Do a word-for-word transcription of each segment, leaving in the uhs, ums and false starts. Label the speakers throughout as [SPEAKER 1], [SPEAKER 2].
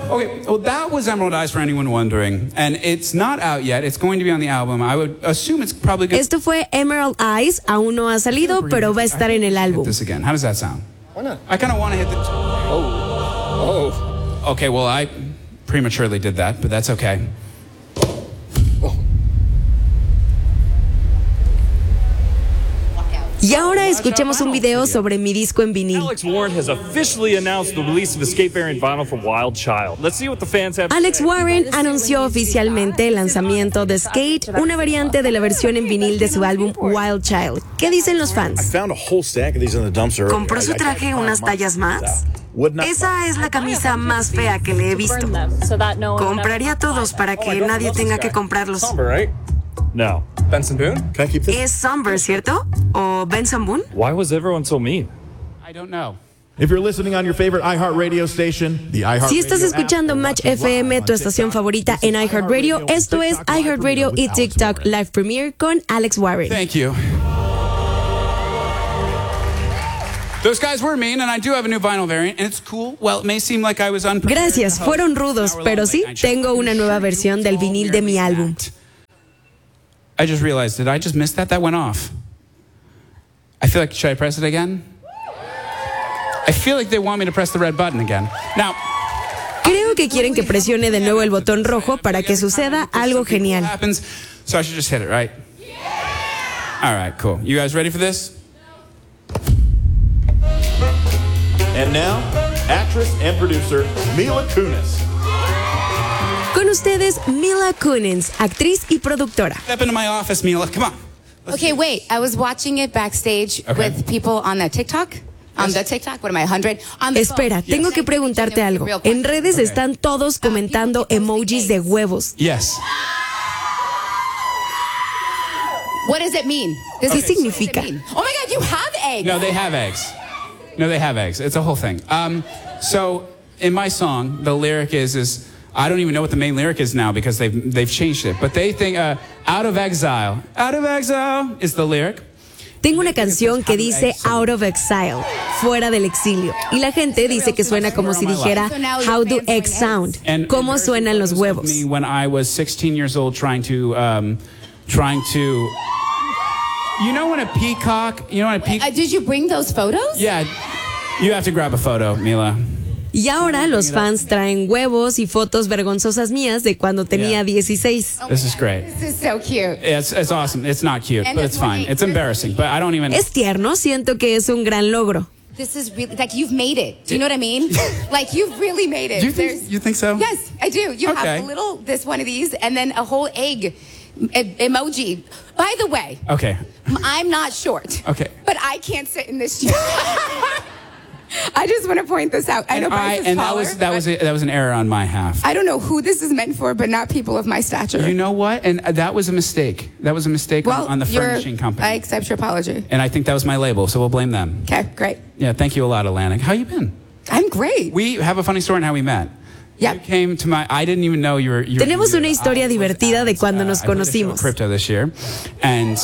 [SPEAKER 1] Okay, well, that was Emerald Eyes for anyone wondering. And it's not out yet. It's going to be on the album. I would assume it's probably good.
[SPEAKER 2] Esto fue Emerald Eyes. Aún no ha salido, pero va a estar en el álbum.
[SPEAKER 1] This again. How does that sound?
[SPEAKER 3] Why not?
[SPEAKER 1] I kind of want to hit the...
[SPEAKER 3] Oh. Oh.
[SPEAKER 1] Okay, well, I prematurely did that, but that's okay.
[SPEAKER 2] Y ahora escuchemos un video sobre mi disco en vinil.
[SPEAKER 4] Alex Warren has officially announced the release of Escape variant vinyl for Wild Child. Let's see what the fans have to
[SPEAKER 2] Alex
[SPEAKER 4] say.
[SPEAKER 2] Warren anunció oficialmente el lanzamiento de Skate, una variante de la versión en vinil de su álbum Wild Child. ¿Qué dicen los fans?
[SPEAKER 5] ¿Compró su traje unas tallas más? Esa es la camisa más fea que le he visto. Compraría todos para que nadie tenga que comprarlos.
[SPEAKER 4] No.
[SPEAKER 3] Benson Boone? Can I keep this?
[SPEAKER 5] Es Somber, ¿cierto? ¿O Benson Boone?
[SPEAKER 4] Why was everyone so mean?
[SPEAKER 1] I don't know.
[SPEAKER 6] If you're listening on your favorite iHeartRadio station, the iHeartRadio
[SPEAKER 2] Si estás escuchando Match F M, tu estación favorita en iHeartRadio, esto es iHeartRadio y TikTok Live Premiere con Alex Warren.
[SPEAKER 1] Thank you. Those guys were mean, and I do have a new vinyl variant, and it's cool. Well, it may seem like I was unprepared.
[SPEAKER 2] Gracias, fueron rudos, pero sí, tengo una nueva versión del vinil de mi álbum.
[SPEAKER 1] I just realized, did I just miss that? That went off. I feel like, should I press it again? I feel like they want me to press the red button again. Now,
[SPEAKER 2] creo que quieren que presione de nuevo el botón rojo para que suceda algo genial.
[SPEAKER 1] Happens, so I should just hit it, right? All right, cool. You guys ready for this?
[SPEAKER 6] And now, actress and producer Mila Kunis.
[SPEAKER 2] Con ustedes, Mila Kunis, actriz y productora.
[SPEAKER 1] Step into my office, Mila. Come on. Let's
[SPEAKER 7] Okay, wait. I was watching it backstage
[SPEAKER 1] Okay.
[SPEAKER 7] with people on the TikTok. On the TikTok, what am I, one hundred? On the
[SPEAKER 2] Espera,
[SPEAKER 7] phone.
[SPEAKER 2] tengo que preguntarte algo. En redes están todos comentando emojis de huevos.
[SPEAKER 1] Yes.
[SPEAKER 7] What does it mean? Does
[SPEAKER 2] ¿Qué
[SPEAKER 7] it-
[SPEAKER 2] significa?
[SPEAKER 7] what does it mean? Oh my God, you have eggs.
[SPEAKER 1] No, they have eggs. No, they have eggs. It's a whole thing. Um, so in my song, the lyric is is I don't even know what the main lyric is now because they've they've changed it. But they think uh, out of exile, out of exile is the lyric.
[SPEAKER 2] Tengo una canción que dice Out of Exile, fuera del exilio. Y la gente dice que suena como si dijera How do eggs sound?
[SPEAKER 1] And
[SPEAKER 2] ¿Cómo suenan los huevos?
[SPEAKER 1] Me when I was sixteen years old, trying to um, trying to. You know when a peacock. You know when a
[SPEAKER 7] Uh,
[SPEAKER 1] peacock.
[SPEAKER 7] did you bring those photos?
[SPEAKER 1] Yeah, you have to grab a photo, Mila.
[SPEAKER 2] Y ahora los fans traen huevos y fotos vergonzosas mías de cuando tenía dieciséis.
[SPEAKER 1] This is great.
[SPEAKER 7] This is so cute.
[SPEAKER 1] It's it's awesome. It's not cute,
[SPEAKER 7] And
[SPEAKER 1] but it's
[SPEAKER 7] it's
[SPEAKER 1] fine.
[SPEAKER 7] funny.
[SPEAKER 1] It's embarrassing, but I don't even.
[SPEAKER 2] Es tierno, siento que es un gran logro.
[SPEAKER 7] This is really, like, you've made it. Do you know what I mean? Like, you've really made it.
[SPEAKER 1] Do you think?
[SPEAKER 7] There's-
[SPEAKER 1] You think so?
[SPEAKER 7] Yes, I do. You
[SPEAKER 1] Okay.
[SPEAKER 7] have a little, this one of these, and then a whole egg e- emoji. By the way,
[SPEAKER 1] Okay.
[SPEAKER 7] I'm not short.
[SPEAKER 1] Okay.
[SPEAKER 7] But I can't sit in this chair. I just want to point this out. I know
[SPEAKER 1] And, I,
[SPEAKER 7] Bryce is
[SPEAKER 1] and that
[SPEAKER 7] taller,
[SPEAKER 1] was that was a, that was an error on my half.
[SPEAKER 7] I don't know who this is meant for, but not people of my stature.
[SPEAKER 1] You know what? And that was a mistake. That was a mistake
[SPEAKER 7] well,
[SPEAKER 1] on, on the
[SPEAKER 7] you're-
[SPEAKER 1] furnishing company.
[SPEAKER 7] I accept your apology.
[SPEAKER 1] And I think that was my label, so we'll blame them.
[SPEAKER 7] Okay, great.
[SPEAKER 1] Yeah, thank you a lot, Atlantic. How you been?
[SPEAKER 7] I'm great.
[SPEAKER 1] We have a funny story on how we met.
[SPEAKER 7] Yeah.
[SPEAKER 1] You came to my. I didn't even know you were. You
[SPEAKER 2] Tenemos
[SPEAKER 1] were,
[SPEAKER 2] una historia
[SPEAKER 1] I was
[SPEAKER 2] divertida de
[SPEAKER 1] at,
[SPEAKER 2] cuando
[SPEAKER 1] uh,
[SPEAKER 2] nos
[SPEAKER 1] I played a show at
[SPEAKER 2] conocimos.
[SPEAKER 1] Crypto this year, and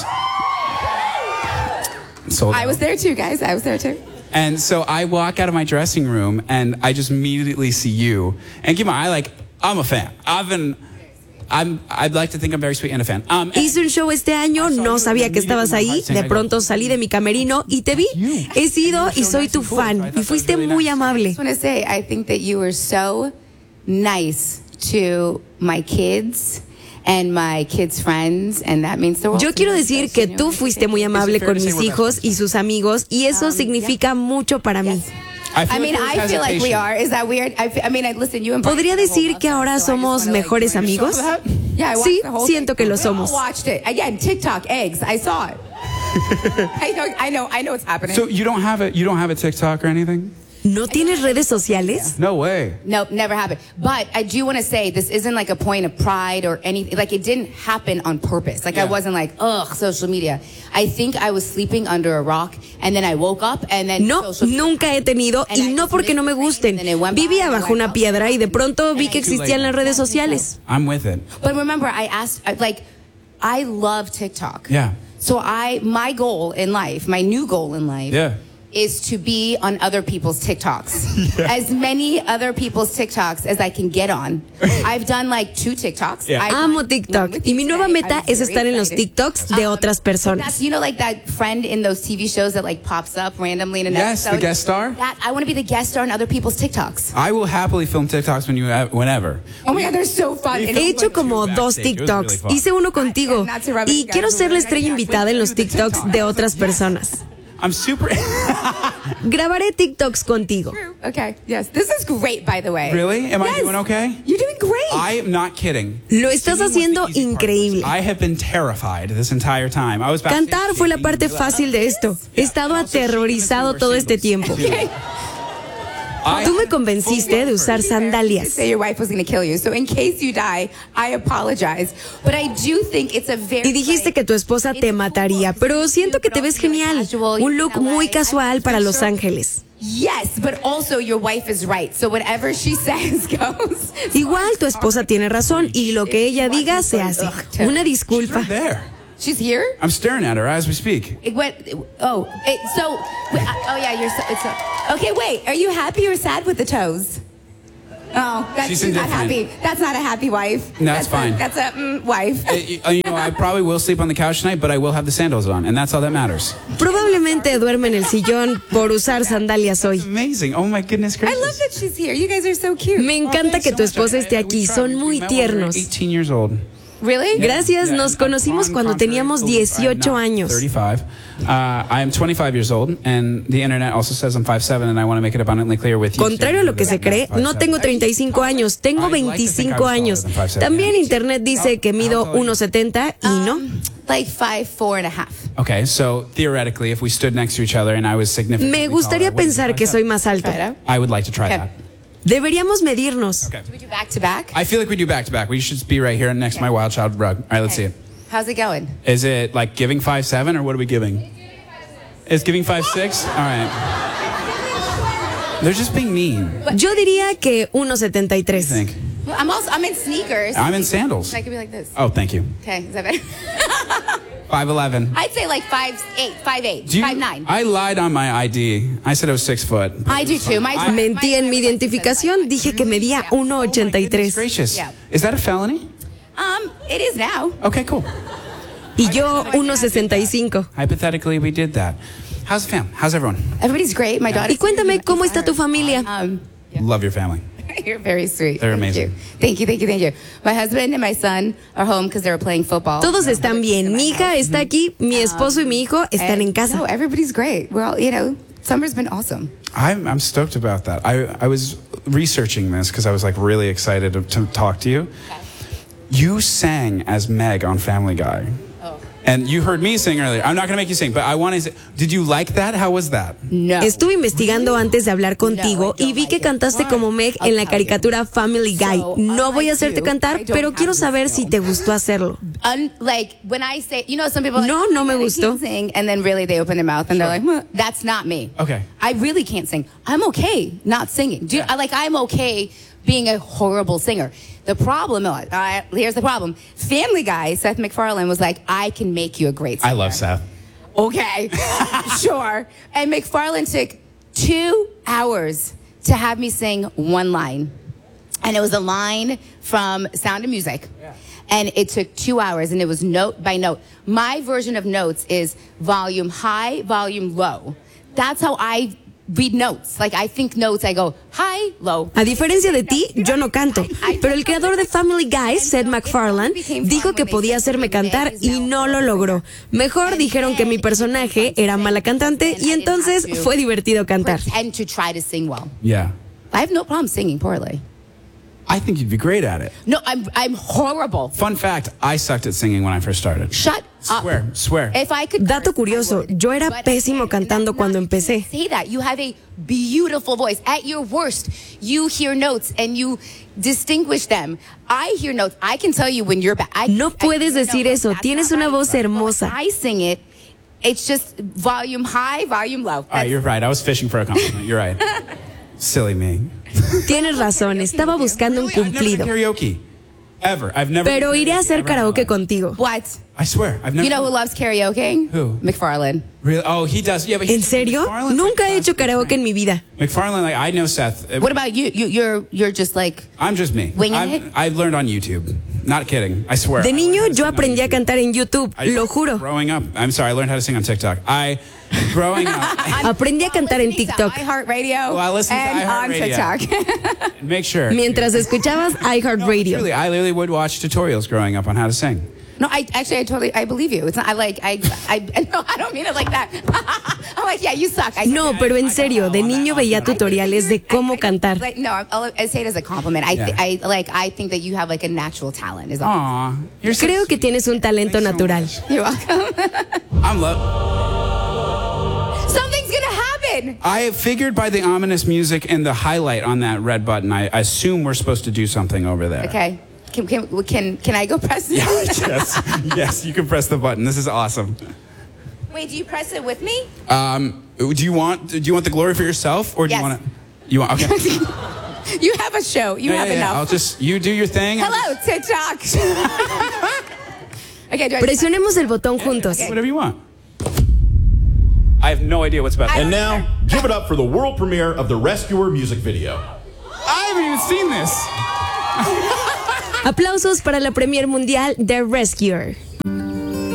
[SPEAKER 1] sold
[SPEAKER 7] I
[SPEAKER 1] out.
[SPEAKER 7] was there too, guys. I was there too.
[SPEAKER 1] And so I walk out of my dressing room and I just immediately see you. And keep in mind, I like, I'm a fan. I've been, I'm, I'd like to think I'm very sweet and a fan. Um,
[SPEAKER 2] Hice un show este año, no sabía que estabas ahí, de pronto salí de mi camerino y te vi. He sido y soy tu fan y fuiste muy amable.
[SPEAKER 7] I just want to say, I think that you were so nice to my kids and my kids' friends, and that means the world.
[SPEAKER 2] Yo
[SPEAKER 7] to
[SPEAKER 2] quiero
[SPEAKER 7] me.
[SPEAKER 2] decir que tú fuiste muy amable con mis hijos y sus amigos y eso significa mucho para mí.
[SPEAKER 1] I, feel
[SPEAKER 7] I mean,
[SPEAKER 1] like there was
[SPEAKER 7] I feel like we
[SPEAKER 1] hesitation.
[SPEAKER 7] are. Is that weird? I, fe- I mean, I, listen, you and Brian
[SPEAKER 2] ¿Podría
[SPEAKER 7] have a whole
[SPEAKER 2] decir
[SPEAKER 7] love
[SPEAKER 2] que ahora
[SPEAKER 7] fest, so I just
[SPEAKER 2] somos
[SPEAKER 7] wanna, like,
[SPEAKER 2] mejores
[SPEAKER 7] bring it
[SPEAKER 2] amigos?
[SPEAKER 7] up. Yeah, I watched
[SPEAKER 2] Sí,
[SPEAKER 7] the whole
[SPEAKER 2] siento
[SPEAKER 7] thing.
[SPEAKER 2] que lo
[SPEAKER 7] We all
[SPEAKER 2] somos.
[SPEAKER 7] watched it again. TikTok eggs. I saw it. I know. I know. I know what's happening.
[SPEAKER 1] So you don't have a, you don't have a TikTok or anything?
[SPEAKER 2] ¿No tienes redes sociales?
[SPEAKER 1] No way.
[SPEAKER 7] No, never happened. But I do want to say this isn't like a point of pride or anything. Like, it didn't happen on purpose. Like, I
[SPEAKER 1] Yeah.
[SPEAKER 7] wasn't like, ugh, social media. I think I was sleeping under a rock, and then I woke up, and then
[SPEAKER 2] No,
[SPEAKER 7] social media.
[SPEAKER 2] nunca he tenido y no porque no me gusten. Vivía bajo una piedra y de pronto vi que existían las redes sociales.
[SPEAKER 1] I'm with it.
[SPEAKER 7] But remember, I asked, I- like, I love TikTok.
[SPEAKER 1] Yeah.
[SPEAKER 7] So I, my goal in life, my new goal in life,
[SPEAKER 1] Yeah.
[SPEAKER 7] is to be on other people's TikToks. Yeah. As many other people's TikToks as I can get on. I've done like two TikToks.
[SPEAKER 2] Yeah. Amo TikTok. Y mi nueva meta es estar en los TikToks de um, otras personas.
[SPEAKER 7] You know, like that friend in those T V shows that like pops up randomly in an
[SPEAKER 1] yes,
[SPEAKER 7] episode?
[SPEAKER 1] Yes, the guest star?
[SPEAKER 7] That, I want to be the guest star on other people's TikToks.
[SPEAKER 1] I will happily film TikToks when you, whenever.
[SPEAKER 7] Oh my God, they're so fun.
[SPEAKER 2] He hecho como dos TikToks. Hice uno contigo. Y quiero ser la estrella invitada en los TikToks de otras personas.
[SPEAKER 1] I'm super.
[SPEAKER 2] Grabaré TikToks contigo.
[SPEAKER 7] Okay, yes. This is great, by the way.
[SPEAKER 1] Really? Am
[SPEAKER 7] yes.
[SPEAKER 1] I doing okay?
[SPEAKER 7] You're doing great.
[SPEAKER 1] I am not kidding.
[SPEAKER 2] Lo estás haciendo increíble.
[SPEAKER 1] I have been terrified this entire time. I was
[SPEAKER 2] Cantar fue la parte fácil de esto. He estado aterrorizado todo este tiempo.
[SPEAKER 7] Okay.
[SPEAKER 2] Tú me convenciste de usar sandalias.
[SPEAKER 7] Say your wife was going to kill you. So in case you die, I apologize. But I do think it's a very
[SPEAKER 2] Y dijiste que tu esposa te mataría, pero siento que te ves genial. Un look muy casual para Los Ángeles.
[SPEAKER 7] Yes, but also your wife is right. So whatever she says goes.
[SPEAKER 2] Igual tu esposa tiene razón y lo que ella diga se hace. Una disculpa.
[SPEAKER 7] She's here?
[SPEAKER 1] I'm staring at her as we speak.
[SPEAKER 7] It went, oh, it, so, wait, oh yeah, you're so, it's a, okay, wait, are you happy or sad with the toes? Oh, that's
[SPEAKER 1] She's
[SPEAKER 7] not happy. That's not a happy wife.
[SPEAKER 1] No, that's, that's fine.
[SPEAKER 7] A, that's a mm, wife.
[SPEAKER 1] It, you know, I probably will sleep on the couch tonight, but I will have the sandals on, and that's all that matters.
[SPEAKER 2] Probablemente duerme en el sillón por usar sandalias hoy.
[SPEAKER 1] That's amazing. Oh my goodness gracious.
[SPEAKER 7] I love that she's here. You guys are so cute.
[SPEAKER 2] Me encanta que tu esposa esté aquí. Son muy tiernos.
[SPEAKER 1] eighteen years old.
[SPEAKER 7] Really?
[SPEAKER 2] Gracias, nos conocimos cuando teníamos dieciocho años.
[SPEAKER 1] thirty-five. Uh, I am twenty-five years old, and the internet also says I'm five seven, and I want to make it abundantly clear with you.
[SPEAKER 2] Contrario a lo que se cree, no tengo treinta y cinco años, tengo veinticinco años. También internet dice que mido uno setenta y no.
[SPEAKER 7] Like five, four and a half.
[SPEAKER 1] Okay, so theoretically, if we stood next to each other and I was significantly
[SPEAKER 2] Me gustaría pensar que soy más alto.
[SPEAKER 1] I would like to try that.
[SPEAKER 2] Deberíamos medirnos.
[SPEAKER 1] Okay.
[SPEAKER 7] Do we do back to back?
[SPEAKER 1] I feel like we do back to back. We should be right here next to my Wild Child rug. All right, let's see it.
[SPEAKER 7] How's it going?
[SPEAKER 1] Is it like giving five seven or what are we giving? It's giving five six. All right. They're just being mean.
[SPEAKER 2] Yo diría que uno setenta y tres.
[SPEAKER 1] What do you think?
[SPEAKER 7] Well, I'm also I'm in sneakers.
[SPEAKER 1] I'm in sandals.
[SPEAKER 7] I could be like this.
[SPEAKER 1] Oh, thank you.
[SPEAKER 7] Okay, is that better?
[SPEAKER 1] five eleven.
[SPEAKER 7] I'd say like five eight, five eight,
[SPEAKER 1] Do you,
[SPEAKER 7] five nine.
[SPEAKER 1] I lied on my I D. I said I was six foot.
[SPEAKER 7] I do too. My,
[SPEAKER 2] Mentí en mi identificación. Dije que medía uno ochenta y tres.
[SPEAKER 1] Gracious. Is that a felony?
[SPEAKER 7] Um, it is now.
[SPEAKER 1] Okay, cool.
[SPEAKER 2] Y yo uno sesenta y cinco.
[SPEAKER 1] Hypothetically, we did that. How's the family? How's everyone?
[SPEAKER 7] Everybody's great. My daughter.
[SPEAKER 2] Y cuéntame cómo está tu familia.
[SPEAKER 7] Um, yeah.
[SPEAKER 1] Love your family.
[SPEAKER 7] You're very sweet.
[SPEAKER 1] They're
[SPEAKER 7] thank
[SPEAKER 1] amazing.
[SPEAKER 7] You. Thank you, thank you, thank you. My husband and my son are home because they were playing football.
[SPEAKER 2] Todos están bien. Mi hija está aquí, mi esposo y mi hijo están en casa.
[SPEAKER 7] No, everybody's great. We're all, you know, summer's been awesome.
[SPEAKER 1] I'm, I'm stoked about that. I, I was researching this because I was like really excited to, to talk to you. Okay. You sang as Meg on Family Guy. Oh. And you heard me sing earlier. I'm not going to make you sing, but I want to say, did you like that? How was that?
[SPEAKER 7] No.
[SPEAKER 2] Estuve investigando antes de hablar contigo y vi que cantaste como Meg en la caricatura Family Guy. No voy a hacerte cantar, pero quiero saber si te gustó hacerlo.
[SPEAKER 7] Un, like when I say, you know, some people
[SPEAKER 2] no,
[SPEAKER 7] like,
[SPEAKER 2] no me gustó.
[SPEAKER 7] Sing, and then really they open their mouth and sure. they're like, well, that's not me.
[SPEAKER 1] Okay.
[SPEAKER 7] I really can't sing. I'm okay not singing. Do you, yeah. like I'm okay being a horrible singer. The problem, uh, here's the problem. Family Guy, Seth MacFarlane was like, I can make you a great singer.
[SPEAKER 1] I love Seth.
[SPEAKER 7] Okay, sure. And MacFarlane took two hours to have me sing one line. And it was a line from Sound of Music. Yeah. And it took two hours, and it was note by note. My version of notes is volume high, volume low. That's how I read notes. Like, I think notes, I go high, low.
[SPEAKER 2] A diferencia de ti, yo no canto. Pero el creador de Family Guy, Seth MacFarlane, dijo que podía hacerme cantar y no lo logró. Mejor dijeron que mi personaje era mala cantante y entonces fue divertido cantar.
[SPEAKER 7] And to try to sing well.
[SPEAKER 1] Yeah.
[SPEAKER 7] I have no problem singing poorly.
[SPEAKER 1] I think you'd be great at it.
[SPEAKER 7] No, I'm I'm horrible.
[SPEAKER 1] Fun fact, I sucked at singing when I first started.
[SPEAKER 7] Shut up.
[SPEAKER 1] Swear, swear.
[SPEAKER 7] If I could
[SPEAKER 2] Dato curioso, yo era pésimo cantando cuando empecé.
[SPEAKER 7] Say that. You have a beautiful voice. At your worst, you hear notes and you distinguish them. I hear notes. I can tell you when you're bad. I,
[SPEAKER 2] no puedes
[SPEAKER 7] I,
[SPEAKER 2] decir
[SPEAKER 7] no,
[SPEAKER 2] eso. Tienes una voz hermosa.
[SPEAKER 7] I sing it. It's just volume high, volume low.
[SPEAKER 1] All right, you're right. I was fishing for a compliment. You're right. Silly me.
[SPEAKER 2] Tienes razón, estaba buscando un cumplido.
[SPEAKER 1] Karaoke. Ever. I've never
[SPEAKER 2] Pero iré a hacer karaoke contigo.
[SPEAKER 7] What?
[SPEAKER 1] I swear, I've never.
[SPEAKER 7] You know who loves karaoke?
[SPEAKER 1] Who?
[SPEAKER 7] McFarlane.
[SPEAKER 1] Really? Oh, he does. Yeah, but
[SPEAKER 2] ¿En serio? Nunca he hecho karaoke en mi vida.
[SPEAKER 1] McFarlane, like I know Seth.
[SPEAKER 7] What about you? you you're you're just like.
[SPEAKER 1] I'm just me.
[SPEAKER 7] Winging
[SPEAKER 1] I'm,
[SPEAKER 7] it?
[SPEAKER 1] I've learned on YouTube. Not kidding. I swear.
[SPEAKER 2] De niño yo aprendí a cantar en YouTube,
[SPEAKER 1] I,
[SPEAKER 2] lo juro.
[SPEAKER 1] Growing up, I'm sorry, I learned how to sing on TikTok. I, growing up.
[SPEAKER 2] Aprendí a cantar en TikTok.
[SPEAKER 7] iHeartRadio
[SPEAKER 1] Well, I listen to
[SPEAKER 7] and on
[SPEAKER 1] iHeartRadio.
[SPEAKER 7] TikTok.
[SPEAKER 1] Make sure.
[SPEAKER 2] Mientras escuchabas iHeartRadio.
[SPEAKER 1] Really, I literally would watch tutorials growing up on how to sing.
[SPEAKER 7] No, I actually, I totally, I believe you. It's not, I like, I, I, no, I don't mean it like that. I'm like, yeah, you suck. I,
[SPEAKER 2] No, pero en serio, de niño veía tutoriales de cómo cantar.
[SPEAKER 7] Like, no, I'll, I say it as a compliment. I, th- I like, I think that you have like a natural talent. Is all.
[SPEAKER 1] Aw, you're so
[SPEAKER 2] Creo que tienes un talento
[SPEAKER 1] Thanks so
[SPEAKER 2] natural.
[SPEAKER 1] much.
[SPEAKER 7] You're welcome.
[SPEAKER 1] I'm love.
[SPEAKER 7] Something's gonna happen.
[SPEAKER 1] I figured by the ominous music and the highlight on that red button, I assume we're supposed to do something over there.
[SPEAKER 7] Okay. Can can can can I go press it?
[SPEAKER 1] Yes, yes, you can press the button. This is awesome.
[SPEAKER 7] Wait, do you press it with me?
[SPEAKER 1] Um, do you want do you want the glory for yourself, or do
[SPEAKER 7] Yes.
[SPEAKER 1] you want to? You want? Okay.
[SPEAKER 7] You have a show. You
[SPEAKER 1] Yeah,
[SPEAKER 7] have
[SPEAKER 1] yeah, yeah.
[SPEAKER 7] enough.
[SPEAKER 1] I'll just you do your thing.
[SPEAKER 7] Hello, TikTok. Okay, do I
[SPEAKER 2] Presionemos el botón juntos.
[SPEAKER 1] Whatever you want. I have no idea what's about.
[SPEAKER 6] And now, give it up for the world premiere of the Rescuer music video.
[SPEAKER 1] I haven't even seen this.
[SPEAKER 2] Aplausos para la premier mundial de Rescuer.